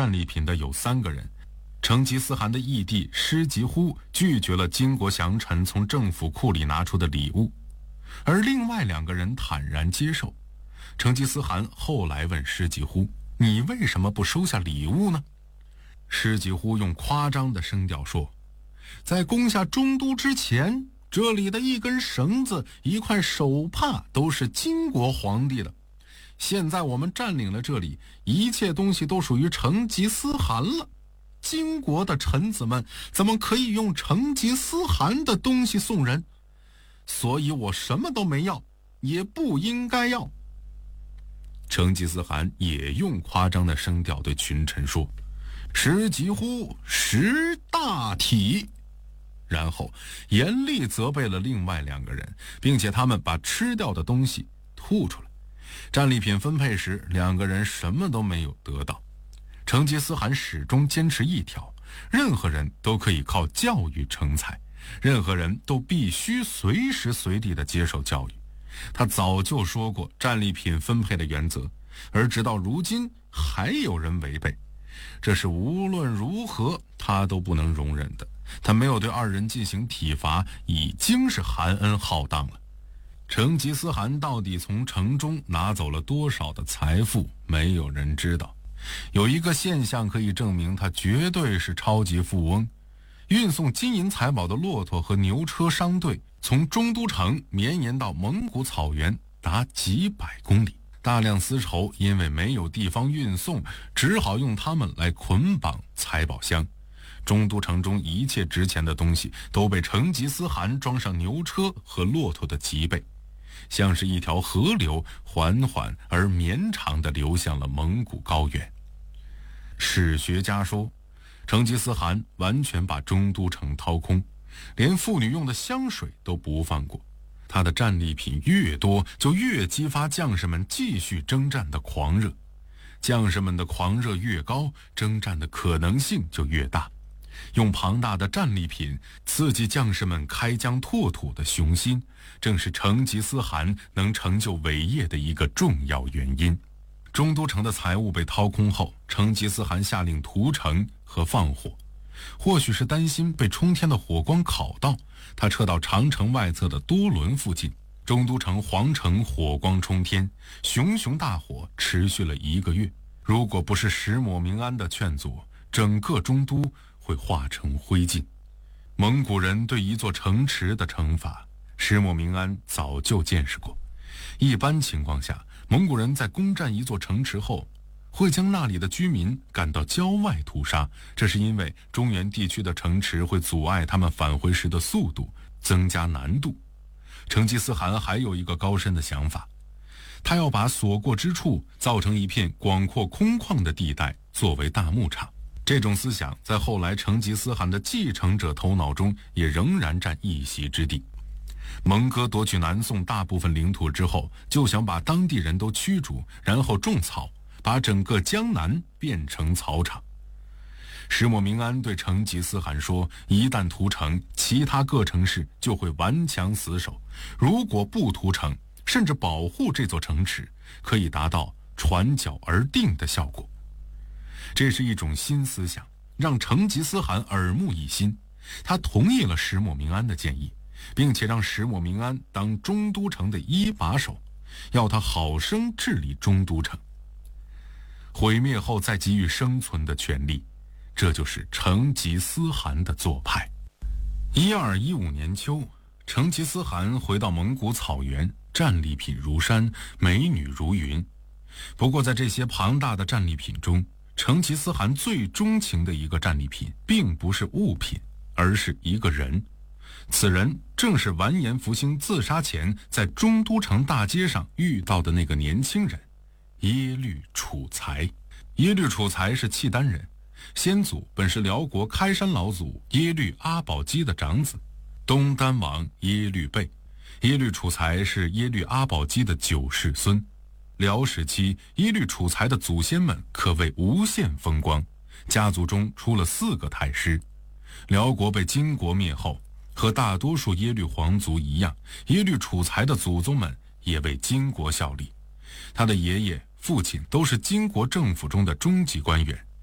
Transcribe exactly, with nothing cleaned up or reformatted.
战利品的有三个人。成吉思汗的义弟施吉呼拒绝了金国降臣从政府库里拿出的礼物，而另外两个人坦然接受。成吉思汗后来问施吉呼：“你为什么不收下礼物呢？”施吉呼用夸张的声调说：“在攻下中都之前，这里的一根绳子、一块手帕都是金国皇帝的。现在我们占领了这里，一切东西都属于成吉思汗了。金国的臣子们怎么可以用成吉思汗的东西送人？所以我什么都没要，也不应该要。”成吉思汗也用夸张的声调对群臣说：“施吉呼识大体。”然后严厉责备了另外两个人，并且他们把吃掉的东西吐出来。战利品分配时，两个人什么都没有得到。成吉思汗始终坚持一条：任何人都可以靠教育成才，任何人都必须随时随地地接受教育。他早就说过战利品分配的原则，而直到如今还有人违背，这是无论如何他都不能容忍的。他没有对二人进行体罚，已经是含恩浩荡了。成吉思汗到底从城中拿走了多少的财富，没有人知道。有一个现象可以证明他绝对是超级富翁：运送金银财宝的骆驼和牛车商队从中都城绵延到蒙古草原达几百公里，大量丝绸因为没有地方运送，只好用它们来捆绑财宝箱。中都城中一切值钱的东西都被成吉思汗装上牛车和骆驼的脊背，像是一条河流，缓缓而绵长地流向了蒙古高原。史学家说，成吉思汗完全把中都城掏空，连妇女用的香水都不放过。他的战利品越多，就越激发将士们继续征战的狂热。将士们的狂热越高，征战的可能性就越大。用庞大的战利品刺激将士们开疆拓土的雄心，正是成吉思汗能成就伟业的一个重要原因。中都城的财物被掏空后，成吉思汗下令屠城和放火。或许是担心被冲天的火光烤到，他撤到长城外侧的多伦附近。中都城皇城火光冲天，熊熊大火持续了一个月。如果不是石抹明安的劝阻，整个中都会化成灰烬。蒙古人对一座城池的惩罚，石抹明安早就见识过。一般情况下，蒙古人在攻占一座城池后，会将那里的居民赶到郊外屠杀，这是因为中原地区的城池会阻碍他们返回时的速度，增加难度。成吉思汗还有一个高深的想法，他要把所过之处造成一片广阔空旷的地带，作为大牧场。这种思想在后来成吉思汗的继承者头脑中也仍然占一席之地。蒙哥夺取南宋大部分领土之后，就想把当地人都驱逐，然后种草，把整个江南变成草场。石抹明安对成吉思汗说，一旦屠城，其他各城市就会顽强死守，如果不屠城，甚至保护这座城池，可以达到传脚而定的效果。这是一种新思想，让成吉思汗耳目一新。他同意了石抹明安的建议，并且让石抹明安当中都城的一把手，要他好生治理中都城。毁灭后再给予生存的权利，这就是成吉思汗的做派。一二一五年秋，成吉思汗回到蒙古草原，战利品如山，美女如云。不过在这些庞大的战利品中，成吉思汗最钟情的一个战利品并不是物品，而是一个人。此人正是完颜福星自杀前在中都城大街上遇到的那个年轻人，耶律楚材。耶律楚材是契丹人，先祖本是辽国开山老祖耶律阿保机的长子，东丹王耶律倍。耶律楚材是耶律阿保机的九世孙。辽时期，耶律楚材的祖先们可谓无限风光，家族中出了四个太师。辽国被金国灭后，和大多数耶律皇族一样，耶律楚材的祖宗们也为金国效力。他的爷爷、父亲都是金国政府中的中级官员，